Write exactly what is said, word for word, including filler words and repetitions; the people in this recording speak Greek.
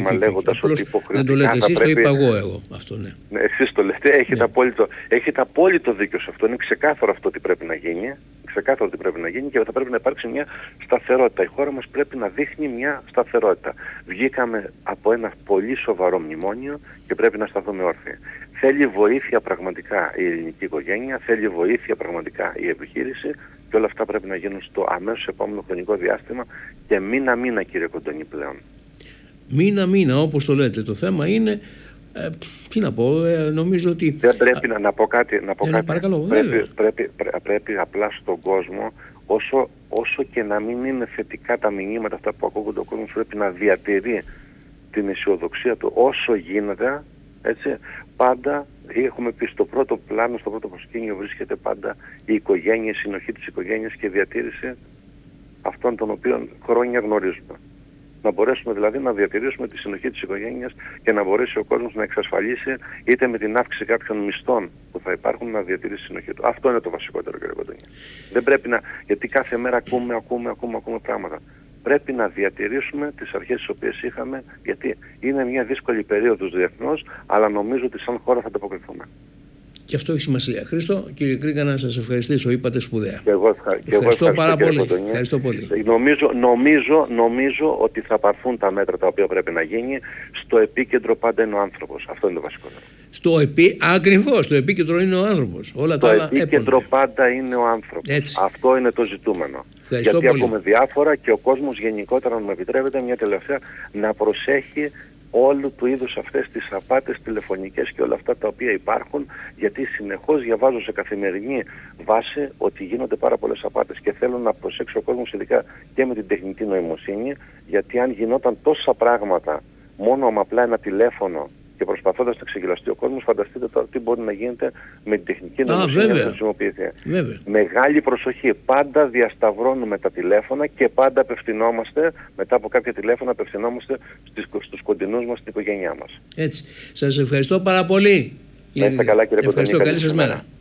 θέμα, λέγοντας ότι υποχρεωτικά δεν το λέτε εσείς, πρέπει... το είπα εγώ, εγώ αυτό, ναι. Ναι, εσείς το λέτε, έχετε, ναι. απόλυτο, έχετε απόλυτο δίκιο σε αυτό. Είναι ξεκάθαρο αυτό ότι πρέπει να γίνει. Ξεκάθαρο ότι πρέπει να γίνει και θα πρέπει να υπάρξει μια σταθερότητα. Η χώρα μας πρέπει να δείχνει μια σταθερότητα. Βγήκαμε από ένα πολύ σοβαρό μνημόνιο και πρέπει να σταθούμε όρθιοι. Θέλει βοήθεια πραγματικά η ελληνική οικογένεια, θέλει βοήθεια πραγματικά η επιχείρηση και όλα αυτά πρέπει να γίνουν στο αμέσως επόμενο χρονικό διάστημα και μήνα-μήνα, κύριε Κοντονή, πλέον. Μήνα-μήνα, όπως το λέτε. Το θέμα είναι, ε, τι να πω, ε, νομίζω ότι... Δεν πρέπει να, να πω κάτι, να πω ε, κάτι. Παρακαλώ, πρέπει, πρέπει, πρέ, πρέπει απλά στον κόσμο, όσο, όσο και να μην είναι θετικά τα μηνύματα αυτά που ακούγονται, ο κόσμος πρέπει να διατηρεί την αισιοδοξία του όσο γίνεται, έτσι. Πάντα, έχουμε πει, στο πρώτο πλάνο, στο πρώτο προσκήνιο βρίσκεται πάντα η οικογένεια, η συνοχή της οικογένειας και η διατήρηση αυτών των οποίων χρόνια γνωρίζουμε. Να μπορέσουμε δηλαδή να διατηρήσουμε τη συνοχή της οικογένειας και να μπορέσει ο κόσμος να εξασφαλίσει είτε με την αύξηση κάποιων μισθών που θα υπάρχουν να διατηρήσει τη συνοχή του. Αυτό είναι το βασικότερο, κύριε Κοντονή. Δεν πρέπει να, γιατί κάθε μέρα ακούμε, ακούμε, ακούμε, ακούμε πράγματα. Πρέπει να διατηρήσουμε τις αρχές τις οποίες είχαμε, γιατί είναι μια δύσκολη περίοδος διεθνώς, αλλά νομίζω ότι σαν χώρα θα ανταποκριθούμε. Και αυτό έχει σημασία. Χρήστο, κύριε Κρίκα, να σας ευχαριστήσω. Είπατε σπουδαία. Και εγώ, ευχα... ευχαριστώ, και εγώ πάρα πολύ. Κοντονή. Ευχαριστώ πολύ. Νομίζω, νομίζω, νομίζω ότι θα πάρθουν τα μέτρα τα οποία πρέπει να γίνει. Στο επίκεντρο πάντα είναι ο άνθρωπος. Αυτό είναι το βασικότερο. Στο επί... Ακριβώς, στο επίκεντρο είναι ο άνθρωπος. Όλα το τα άλλα επίκεντρο έπονται. πάντα είναι ο άνθρωπος. Έτσι. Αυτό είναι το ζητούμενο. Ευχαριστώ Γιατί πολύ. ακούμε διάφορα και ο κόσμος γενικότερα, αν μου επιτρέπετε, μια τελευταία, να προσέχει όλου του είδους αυτές τις απάτες τηλεφωνικές και όλα αυτά τα οποία υπάρχουν, γιατί συνεχώς διαβάζω σε καθημερινή βάση ότι γίνονται πάρα πολλές απάτες και θέλω να προσέξει ο κόσμος ειδικά και με την τεχνητή νοημοσύνη, γιατί αν γινόταν τόσα πράγματα μόνο με απλά ένα τηλέφωνο και προσπαθώντας να ξεγελαστεί ο κόσμος, φανταστείτε τώρα τι μπορεί να γίνεται με την τεχνική νοημοσύνη να χρησιμοποιηθεί. Βέβαια. Μεγάλη προσοχή. Πάντα διασταυρώνουμε τα τηλέφωνα και πάντα απευθυνόμαστε, μετά από κάποια τηλέφωνα, απευθυνόμαστε στους κοντινούς μας, στην οικογένειά μας. Έτσι. Σας ευχαριστώ πάρα πολύ. Να είστε καλά, κύριε Κοντονή. Ευχαριστώ. Καλή σας μέρα.